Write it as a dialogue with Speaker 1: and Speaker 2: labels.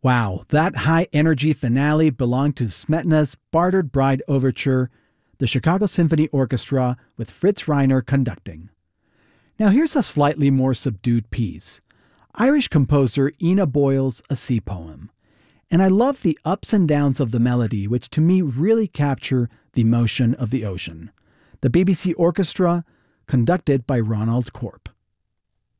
Speaker 1: Wow, that high-energy finale belonged to Smetana's Bartered Bride Overture, the Chicago Symphony Orchestra with Fritz Reiner conducting. Now here's a slightly more subdued piece. Irish composer Ina Boyle's A Sea Poem. And I love the ups and downs of the melody, which to me really capture the motion of the ocean. The BBC Orchestra, conducted by Ronald Corp.